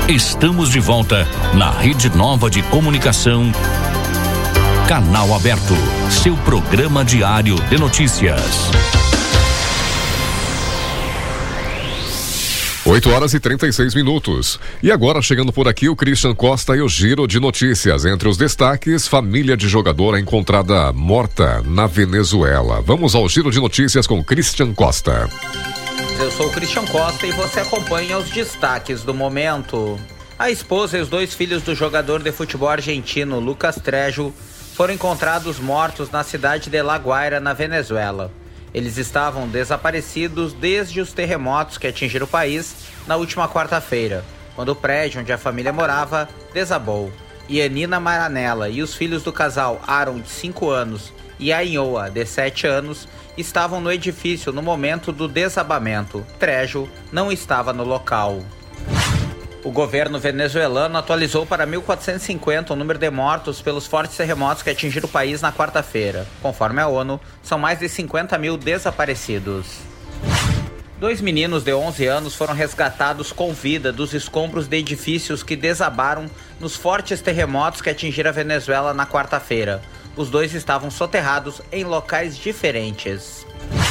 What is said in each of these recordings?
Estamos de volta na Rede Nova de Comunicação. Canal Aberto, seu programa diário de notícias. 8h36. E agora, chegando por aqui, o Christian Costa e o Giro de Notícias. Entre os destaques, família de jogadora encontrada morta na Venezuela. Vamos ao Giro de Notícias com Christian Costa. Eu sou o Christian Costa e você acompanha os destaques do momento. A esposa e os 2 filhos do jogador de futebol argentino Lucas Trejo foram encontrados mortos na cidade de La Guaira, na Venezuela. Eles estavam desaparecidos desde os terremotos que atingiram o país na última quarta-feira, quando o prédio onde a família morava desabou. Yanina Maranella e os filhos do casal Aaron, de 5 anos, e Ainhoa, de 7 anos, estavam no edifício no momento do desabamento. Trejo não estava no local. O governo venezuelano atualizou para 1.450 o número de mortos pelos fortes terremotos que atingiram o país na quarta-feira. Conforme a ONU, são mais de 50 mil desaparecidos. 2 meninos de 11 anos foram resgatados com vida dos escombros de edifícios que desabaram nos fortes terremotos que atingiram a Venezuela na quarta-feira. Os 2 estavam soterrados em locais diferentes.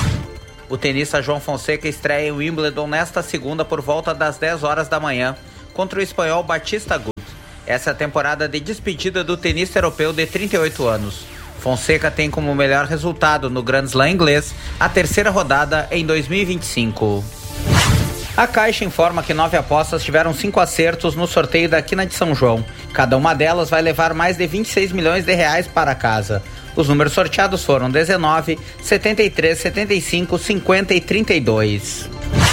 O tenista João Fonseca estreia em Wimbledon nesta segunda por volta das 10 horas da manhã, contra o espanhol Bautista Agut. Essa é a temporada de despedida do tenista europeu de 38 anos. Fonseca tem como melhor resultado no Grand Slam inglês a 3ª rodada em 2025. A Caixa informa que 9 apostas tiveram 5 acertos no sorteio da Quina de São João. Cada uma delas vai levar mais de 26 milhões de reais para casa. Os números sorteados foram 19, 73, 75, 50 e 32.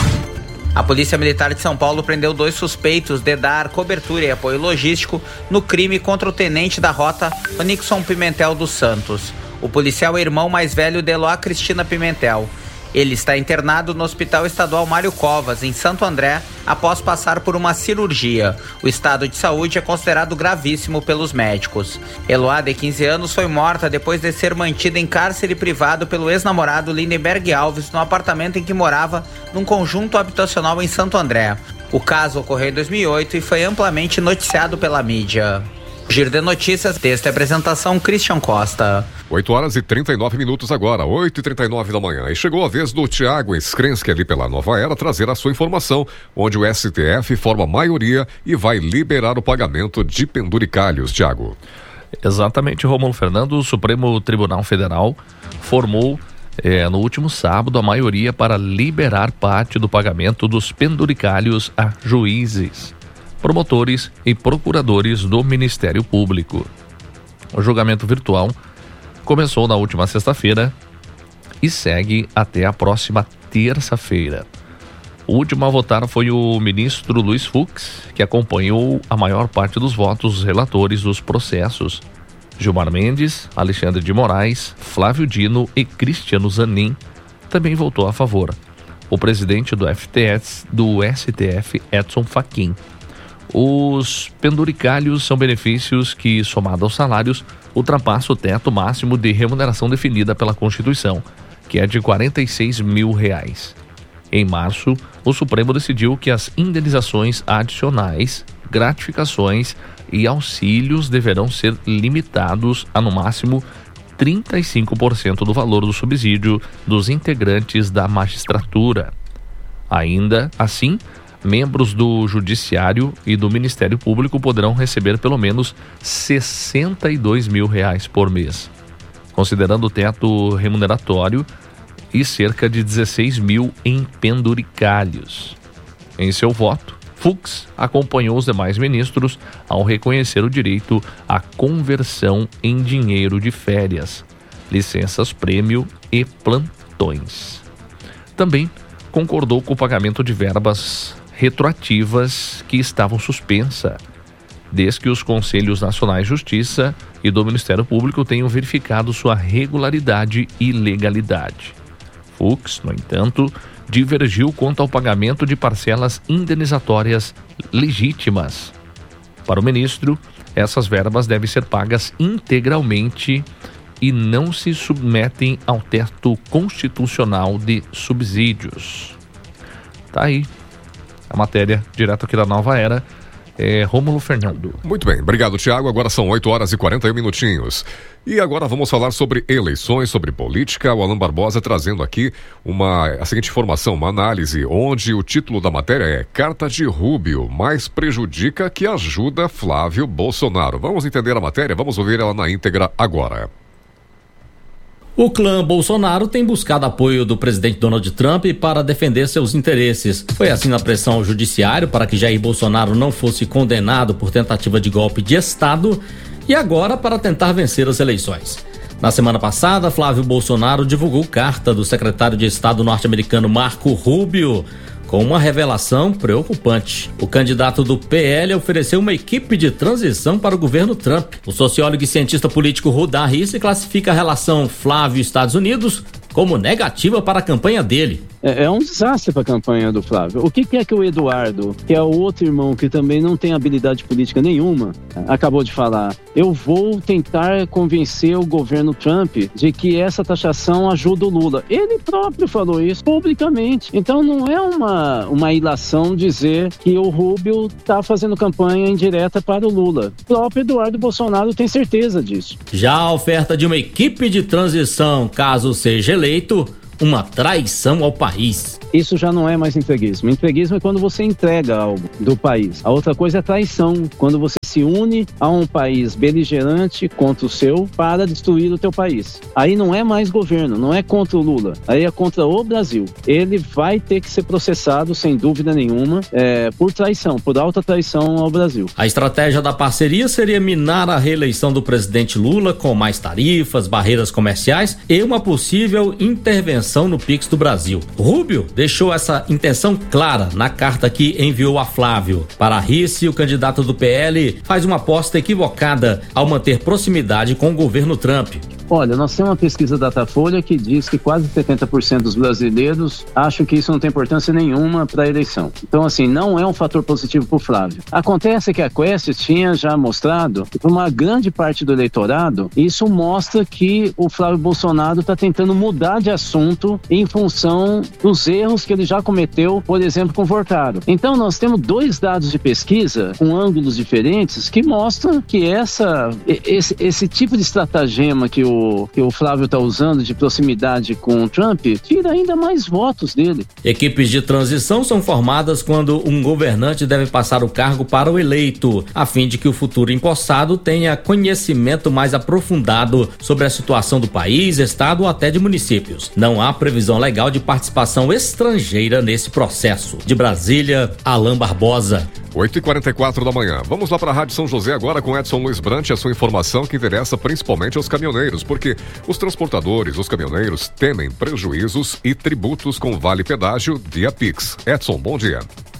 A Polícia Militar de São Paulo prendeu 2 suspeitos de dar cobertura e apoio logístico no crime contra o tenente da rota, Nixon Pimentel dos Santos. O policial é irmão mais velho de Eloá Cristina Pimentel. Ele está internado no Hospital Estadual Mário Covas, em Santo André, após passar por uma cirurgia. O estado de saúde é considerado gravíssimo pelos médicos. Eloá, de 15 anos, foi morta depois de ser mantida em cárcere privado pelo ex-namorado Lindenberg Alves no apartamento em que morava num conjunto habitacional em Santo André. O caso ocorreu em 2008 e foi amplamente noticiado pela mídia. Giro de Notícias, texto e apresentação, Christian Costa. 8h39 agora, 8h39 da manhã. E chegou a vez do Tiago Skrensky ali pela Nova Era trazer a sua informação, onde o STF forma maioria e vai liberar o pagamento de penduricalhos. Tiago. Exatamente, Rômulo Fernando. O Supremo Tribunal Federal formou no último sábado a maioria para liberar parte do pagamento dos penduricalhos a juízes, promotores e procuradores do Ministério Público. O julgamento virtual começou na última sexta-feira e segue até a próxima terça-feira. O último a votar foi o ministro Luiz Fux, que acompanhou a maior parte dos votos dos relatores dos processos. Gilmar Mendes, Alexandre de Moraes, Flávio Dino e Cristiano Zanin também votou a favor. O presidente do STF, Edson Fachin. Os penduricalhos são benefícios que, somados aos salários, ultrapassam o teto máximo de remuneração definida pela Constituição, que é de R$46 mil. Em março, o Supremo decidiu que as indenizações adicionais, gratificações e auxílios deverão ser limitados a, no máximo, 35% do valor do subsídio dos integrantes da magistratura. Ainda assim, membros do Judiciário e do Ministério Público poderão receber pelo menos R$62 mil por mês, considerando o teto remuneratório, e cerca de 16 mil em penduricalhos. Em seu voto, Fux acompanhou os demais ministros ao reconhecer o direito à conversão em dinheiro de férias, licenças-prêmio e plantões. Também concordou com o pagamento de verbas retroativas que estavam suspensas, desde que os Conselhos Nacionais de Justiça e do Ministério Público tenham verificado sua regularidade e legalidade. Fux, no entanto, divergiu quanto ao pagamento de parcelas indenizatórias legítimas. Para o ministro, essas verbas devem ser pagas integralmente e não se submetem ao teto constitucional de subsídios. Tá aí a matéria direto aqui da Nova Era. Rômulo Fernando. Muito bem, obrigado, Tiago. Agora são 8 horas e 41 minutinhos. E agora vamos falar sobre eleições, sobre política. O Alan Barbosa trazendo aqui a seguinte informação, uma análise, onde o título da matéria é Carta de Rubio, mais prejudica que ajuda Flávio Bolsonaro. Vamos entender a matéria, vamos ouvir ela na íntegra agora. O clã Bolsonaro tem buscado apoio do presidente Donald Trump para defender seus interesses. Foi assim na pressão ao judiciário para que Jair Bolsonaro não fosse condenado por tentativa de golpe de Estado e agora para tentar vencer as eleições. Na semana passada, Flávio Bolsonaro divulgou carta do secretário de Estado norte-americano Marco Rubio, com uma revelação preocupante. O candidato do PL ofereceu uma equipe de transição para o governo Trump. O sociólogo e cientista político Rudá Risse classifica a relação Flávio-Estados Unidos como negativa para a campanha dele. É um desastre para a campanha do Flávio. O que é que o Eduardo, que é o outro irmão que também não tem habilidade política nenhuma, acabou de falar? Eu vou tentar convencer o governo Trump de que essa taxação ajuda o Lula. Ele próprio falou isso publicamente. Então não é uma ilação dizer que o Rubio está fazendo campanha indireta para o Lula. O próprio Eduardo Bolsonaro tem certeza disso. Já a oferta de uma equipe de transição, caso seja eleito, uma traição ao país. Isso já não é mais entreguismo. Entreguismo é quando você entrega algo do país. A outra coisa é traição, quando você se une a um país beligerante contra o seu para destruir o teu país. Aí não é mais governo, não é contra o Lula, aí é contra o Brasil. Ele vai ter que ser processado, sem dúvida nenhuma, por traição, por alta traição ao Brasil. A estratégia da parceria seria minar a reeleição do presidente Lula com mais tarifas, barreiras comerciais e uma possível intervenção no Pix do Brasil. Rubio deixou essa intenção clara na carta que enviou a Flávio. Para Risse, o candidato do PL faz uma aposta equivocada ao manter proximidade com o governo Trump. Olha, nós temos uma pesquisa Datafolha que diz que quase 70% dos brasileiros acham que isso não tem importância nenhuma para a eleição. Então, assim, não é um fator positivo para o Flávio. Acontece que a Quest tinha já mostrado que para uma grande parte do eleitorado, isso mostra que o Flávio Bolsonaro está tentando mudar de assunto em função dos erros que ele já cometeu, por exemplo, com o Vorcaro. Então, nós temos 2 dados de pesquisa com ângulos diferentes que mostram que esse tipo de estratagema que o Flávio está usando de proximidade com o Trump tira ainda mais votos dele. Equipes de transição são formadas quando um governante deve passar o cargo para o eleito, a fim de que o futuro empossado tenha conhecimento mais aprofundado sobre a situação do país, estado ou até de municípios. Não há previsão legal de participação estrangeira nesse processo. De Brasília, Alan Barbosa. 8h44 da manhã. Vamos lá para a Rádio São José agora com Edson Luiz Brant, a sua informação que interessa principalmente aos caminhoneiros, porque os transportadores, os caminhoneiros temem prejuízos e tributos com vale pedágio via Pix. Edson, bom dia.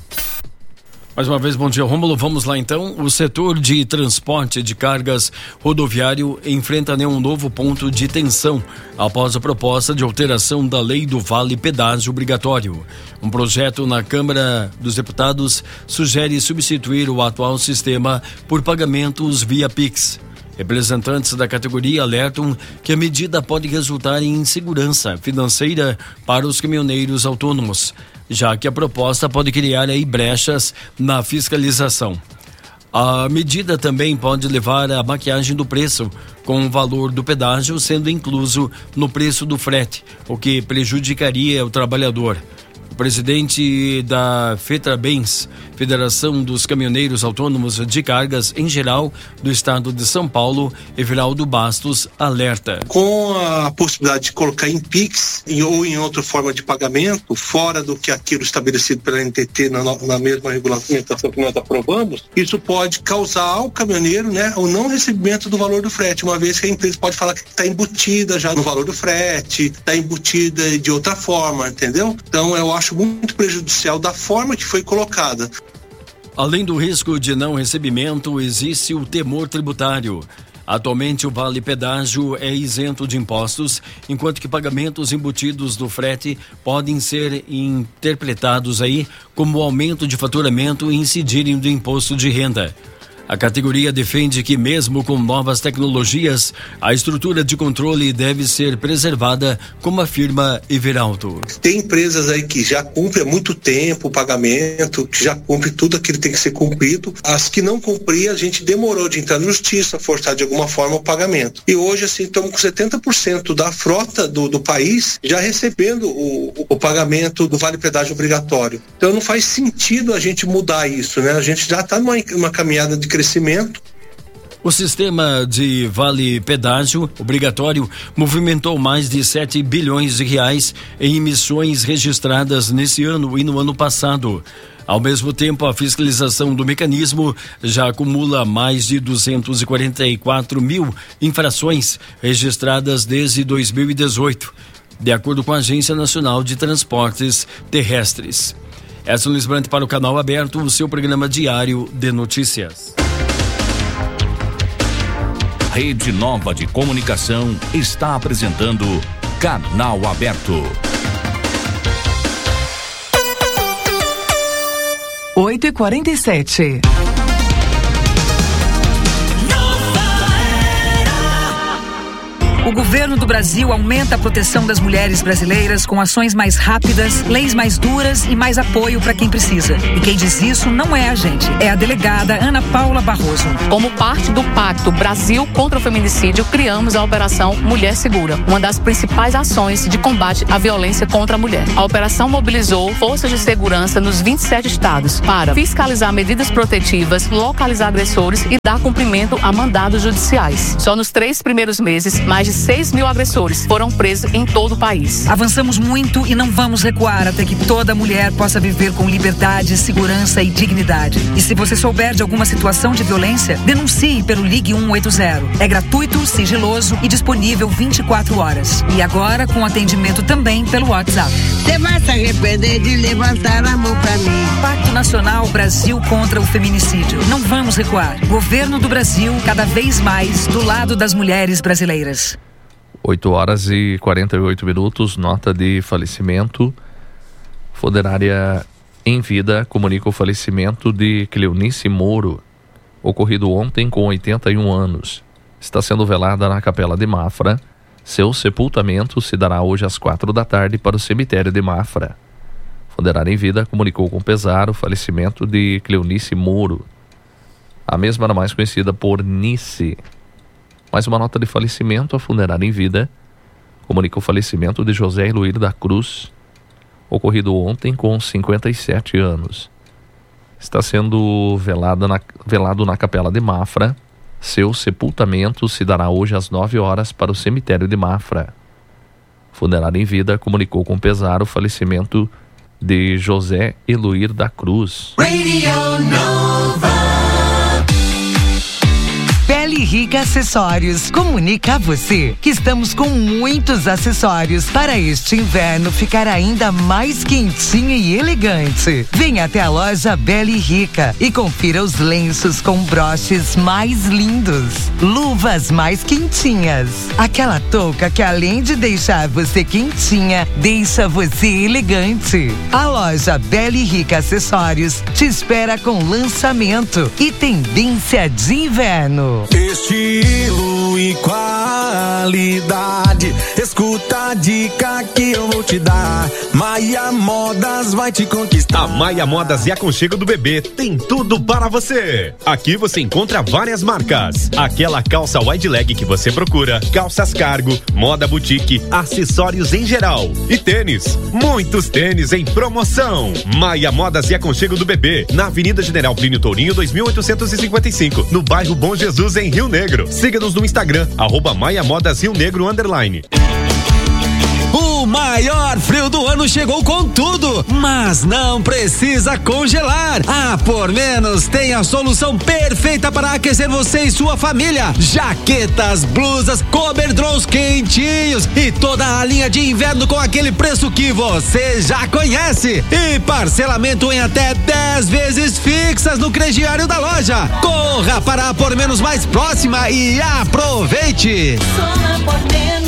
Mais uma vez, bom dia, Rômulo. Vamos lá então. O setor de transporte de cargas rodoviário enfrenta um novo ponto de tensão após a proposta de alteração da lei do vale pedágio obrigatório. Um projeto na Câmara dos Deputados sugere substituir o atual sistema por pagamentos via Pix. Representantes da categoria alertam que a medida pode resultar em insegurança financeira para os caminhoneiros autônomos, já que a proposta pode criar brechas na fiscalização. A medida também pode levar à maquiagem do preço, com o valor do pedágio sendo incluso no preço do frete, o que prejudicaria o trabalhador. O presidente da FETRABENS, Federação dos Caminhoneiros Autônomos de Cargas em Geral do Estado de São Paulo, Everaldo Bastos, alerta. Com a possibilidade de colocar em Pix ou em outra forma de pagamento, fora do que aquilo estabelecido pela NTT na mesma regulamentação que nós aprovamos, isso pode causar ao caminhoneiro, o não recebimento do valor do frete, uma vez que a empresa pode falar que está embutida já no valor do frete, está embutida de outra forma, entendeu? Então eu acho muito prejudicial da forma que foi colocada. Além do risco de não recebimento, existe o temor tributário. Atualmente, o vale pedágio é isento de impostos, enquanto que pagamentos embutidos do frete podem ser interpretados como aumento de faturamento e incidirem do imposto de renda. A categoria defende que mesmo com novas tecnologias, a estrutura de controle deve ser preservada, como afirma Everaldo. Tem empresas aí que já cumprem há muito tempo o pagamento, que já cumpre tudo aquilo que tem que ser cumprido. As que não cumpriam, a gente demorou de entrar na justiça, forçar de alguma forma o pagamento. E hoje, assim, estamos com 70% da frota do país já recebendo o pagamento do vale pedágio obrigatório. Então não faz sentido a gente mudar isso, né? A gente já está numa caminhada de crescimento. O sistema de vale pedágio obrigatório movimentou mais de 7 bilhões de reais em emissões registradas nesse ano e no ano passado. Ao mesmo tempo, a fiscalização do mecanismo já acumula mais de 244 mil infrações registradas desde 2018, de acordo com a Agência Nacional de Transportes Terrestres. Edson Luiz Brandt para o Canal Aberto, o seu programa diário de notícias. Rede Nova de Comunicação está apresentando Canal Aberto. 8h47. O governo do Brasil aumenta a proteção das mulheres brasileiras com ações mais rápidas, leis mais duras e mais apoio para quem precisa. E quem diz isso não é a gente, é a delegada Ana Paula Barroso. Como parte do Pacto Brasil contra o Feminicídio, criamos a Operação Mulher Segura, uma das principais ações de combate à violência contra a mulher. A operação mobilizou forças de segurança nos 27 estados para fiscalizar medidas protetivas, localizar agressores e dar cumprimento a mandados judiciais. Só nos 3 primeiros meses, mais de 6 mil agressores foram presos em todo o país. Avançamos muito e não vamos recuar até que toda mulher possa viver com liberdade, segurança e dignidade. E se você souber de alguma situação de violência, denuncie pelo Ligue 180. É gratuito, sigiloso e disponível 24 horas. E agora com atendimento também pelo WhatsApp. Você vai se arrepender de levantar a mão pra mim. Pacto Nacional Brasil contra o Feminicídio. Não vamos recuar. Governo do Brasil, cada vez mais do lado das mulheres brasileiras. 8h48, nota de falecimento. Funerária em vida comunica o falecimento de Cleonice Moro, ocorrido ontem com 81 anos. Está sendo velada na Capela de Mafra. Seu sepultamento se dará hoje às 4 da tarde para o cemitério de Mafra. Funerária em vida comunicou com pesar o falecimento de Cleonice Moro. A mesma era mais conhecida por Nice. Mais uma nota de falecimento. A funerária em vida comunica o falecimento de José Eluir da Cruz, ocorrido ontem com 57 anos. Está sendo velado na Capela de Mafra. Seu sepultamento se dará hoje às 9 horas para o cemitério de Mafra. Funerária em vida comunicou com pesar o falecimento de José Eluir da Cruz. Radio Nova. Pele Rica Acessórios comunica a você que estamos com muitos acessórios para este inverno ficar ainda mais quentinho e elegante. Venha até a loja Pele Rica e confira os lenços com broches mais lindos, luvas mais quentinhas, aquela touca que além de deixar você quentinha, deixa você elegante. A loja Pele Rica Acessórios te espera com lançamento e tendência de inverno. Estilo e qualidade, escuta a dica que eu vou te dar. Maia Modas vai te conquistar. A Maia Modas e Aconchego do Bebê tem tudo para você. Aqui você encontra várias marcas. Aquela calça wide leg que você procura, calças cargo, moda boutique, acessórios em geral e tênis. Muitos tênis em promoção. Maia Modas e Aconchego do Bebê, na Avenida General Plínio Tourinho 2855, no bairro Bom Jesus, em Rio Negro. Siga-nos no Instagram, @Maia Modas Rio Negro _. O maior frio do ano chegou com tudo, mas não precisa congelar. A Por Menos tem a solução perfeita para aquecer você e sua família. Jaquetas, blusas, coberdrons quentinhos e toda a linha de inverno com aquele preço que você já conhece. E parcelamento em até 10 vezes fixas no crediário da loja. Corra para a Por Menos mais próxima e aproveite. Só na Por Menos.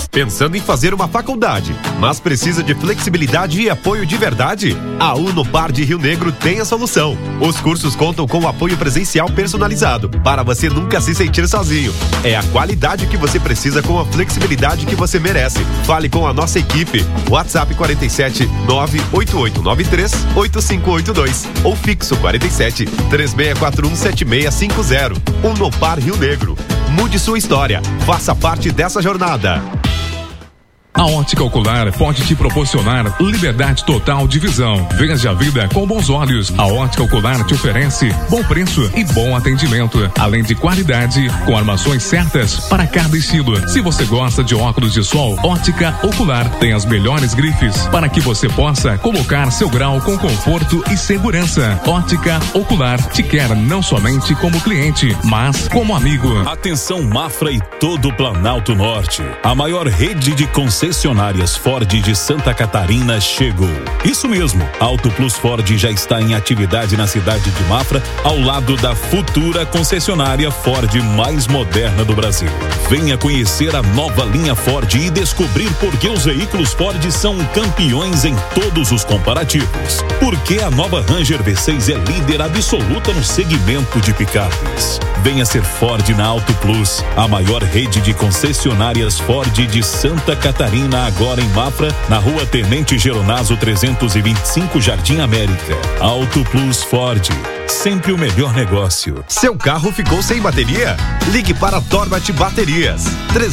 Pensando em fazer uma faculdade, mas precisa de flexibilidade e apoio de verdade? A Unopar de Rio Negro tem a solução. Os cursos contam com apoio presencial personalizado, para você nunca se sentir sozinho. É a qualidade que você precisa com a flexibilidade que você merece. Fale com a nossa equipe. WhatsApp 47 98893 8582 ou fixo 47 3641 7650. Unopar Rio Negro. Mude sua história. Faça parte dessa jornada. A Ótica Ocular pode te proporcionar liberdade total de visão. Veja a vida com bons olhos. A Ótica Ocular te oferece bom preço e bom atendimento, além de qualidade, com armações certas para cada estilo. Se você gosta de óculos de sol, Ótica Ocular tem as melhores grifes para que você possa colocar seu grau com conforto e segurança. Ótica Ocular te quer não somente como cliente, mas como amigo. Atenção Mafra e todo o Planalto Norte. A maior rede de concessionárias Ford de Santa Catarina chegou. Isso mesmo, Auto Plus Ford já está em atividade na cidade de Mafra, ao lado da futura concessionária Ford mais moderna do Brasil. Venha conhecer a nova linha Ford e descobrir por que os veículos Ford são campeões em todos os comparativos. Porque a nova Ranger V6 é líder absoluta no segmento de picapes. Venha ser Ford na Auto Plus, a maior rede de concessionárias Ford de Santa Catarina, agora em Mafra, na Rua Tenente Geronaso 325, Jardim América. Auto Plus Ford, sempre o melhor negócio. Seu carro ficou sem bateria? Ligue para Torbat Baterias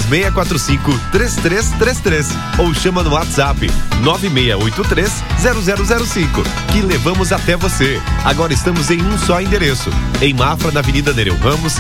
3645-3333 ou chama no WhatsApp 9683-0005 que levamos até você. Agora estamos em um só endereço, em Mafra, na Avenida Nereu Ramos,